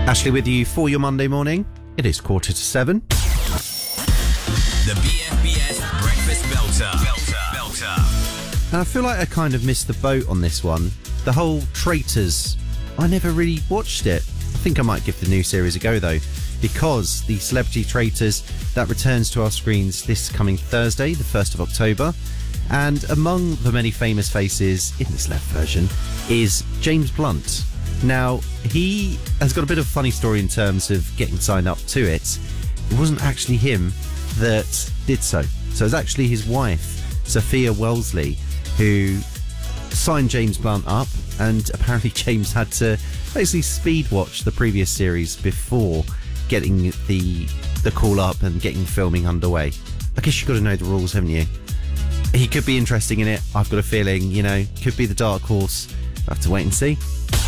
Ashley with you for your Monday morning. It is 6:45. The BFBS Breakfast Belter. And I feel like I kind of missed the boat on this one. The whole Traitors, I never really watched it. I think I might give the new series a go though, because the Celebrity Traitors, that returns to our screens this coming Thursday, the 1st of October. And among the many famous faces in the celeb version is James Blunt. Now, he has got a bit of a funny story in terms of getting signed up to it. It wasn't actually him that did so. So it was actually his wife, Sophia Wellesley, who signed James Blunt up, and apparently James had to basically speed watch the previous series before getting the call up and getting filming underway. I guess you've got to know the rules, haven't you? He could be interesting in it. I've got a feeling, could be the dark horse. I have to wait and see.